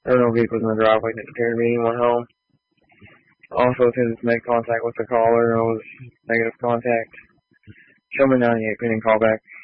There were no vehicles in the driveway. Didn't appear to be anyone home. Also, since made contact with the caller, it was negative contact. Show me 98, pending callback.